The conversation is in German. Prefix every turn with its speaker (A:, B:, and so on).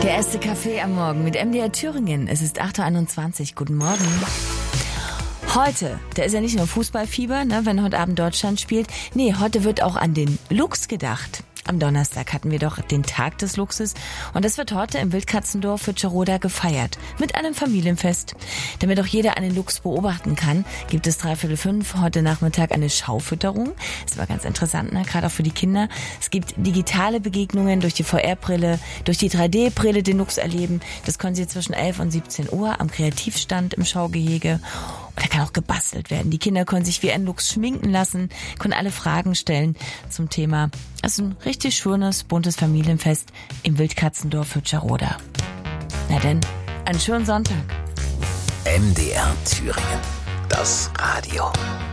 A: Der erste Kaffee am Morgen mit MDR Thüringen. Es ist 8.21 Uhr. Guten Morgen. Heute, da ist ja nicht nur Fußballfieber, ne, wenn heute Abend Deutschland spielt. Nee, heute wird auch an den Luchs gedacht. Am Donnerstag hatten wir doch den Tag des Luchses und das wird heute im Wildkatzendorf Witscheroda gefeiert. Mit einem Familienfest. Damit auch jeder einen Luchs beobachten kann, gibt es 4:45 heute Nachmittag eine Schaufütterung. Das war ganz interessant, ne? Gerade auch für die Kinder. Es gibt digitale Begegnungen durch die VR-Brille, durch die 3D-Brille den Luchs erleben. Das können Sie zwischen 11 und 17 Uhr am Kreativstand im Schaugehege. Und da kann auch gebastelt werden. Die Kinder können sich wie ein Luchs schminken lassen, können alle Fragen stellen zum Thema. Das ist ein richtig schönes, buntes Familienfest im Wildkatzendorf Witscheroda. Na denn, einen schönen Sonntag.
B: MDR Thüringen. Das Radio.